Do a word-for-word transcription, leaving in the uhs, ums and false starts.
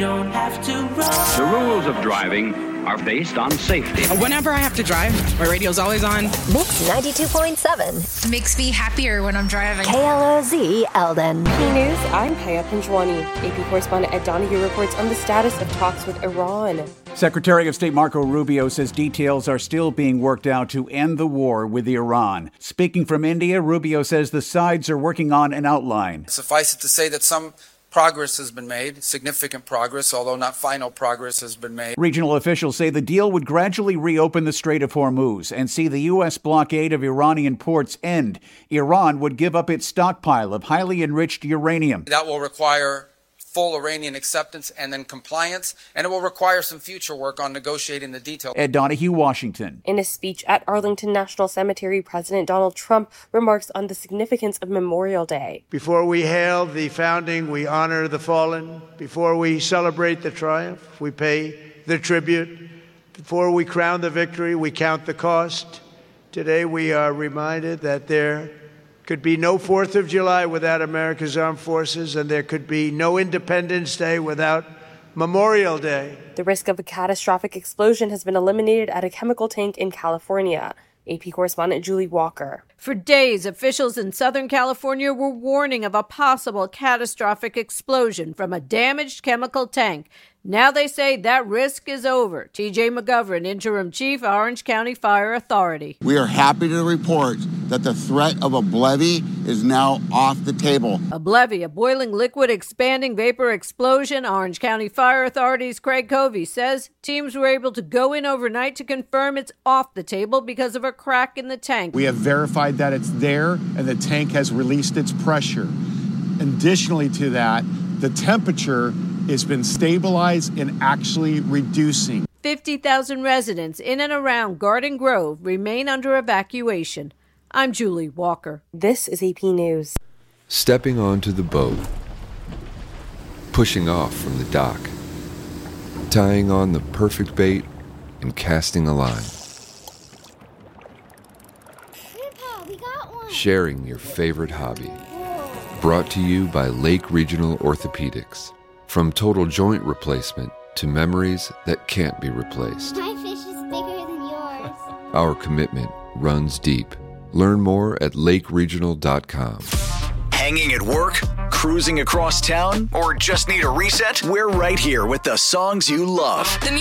don't have to run. The rules of driving are based on safety. Whenever I have to drive, my radio's always on. Mix ninety-two point seven. Makes me happier when I'm driving. K L O Z Eldon. P News, I'm Kaya Pinjwani. A P correspondent Ed Donahue reports on the status of talks with Iran. Secretary of State Marco Rubio says details are still being worked out to end the war with Iran. Speaking from India, Rubio says the sides are working on an outline. Suffice it to say that some progress has been made, significant progress, although not final progress has been made. Regional officials say the deal would gradually reopen the Strait of Hormuz and see the U S blockade of Iranian ports end. Iran would give up its stockpile of highly enriched uranium. That will require full Iranian acceptance and then compliance, and it will require some future work on negotiating the details. Ed Donahue, Washington. In a speech at Arlington National Cemetery, President Donald Trump remarks on the significance of Memorial Day. Before we hail the founding, we honor the fallen. Before we celebrate the triumph, we pay the tribute. Before we crown the victory, we count the cost. Today we are reminded that there could be no fourth of July without America's armed forces, and there could be no Independence Day without Memorial Day. The risk of a catastrophic explosion has been eliminated at a chemical tank in California. A P correspondent Julie Walker. For days, officials in Southern California were warning of a possible catastrophic explosion from a damaged chemical tank. Now they say that risk is over. T J McGovern, interim chief, Orange County Fire Authority. We are happy to report that the threat of a BLEVE is now off the table. A BLEVE, a boiling liquid expanding vapor explosion. Orange County Fire Authority's Craig Covey says teams were able to go in overnight to confirm it's off the table because of a crack in the tank. We have verified that it's there and the tank has released its pressure. Additionally to that, the temperature has been stabilized and actually reducing. fifty thousand residents in and around Garden Grove remain under evacuation. I'm Julie Walker. This is A P News. Stepping onto the boat, pushing off from the dock, tying on the perfect bait, and casting a line. Grandpa, we got one. Sharing your favorite hobby. Brought to you by Lake Regional Orthopedics. From total joint replacement to memories that can't be replaced. My fish is bigger than yours. Our commitment runs deep. Learn more at lake regional dot com. Hanging at work, cruising across town, or just need a reset? We're right here with the songs you love. The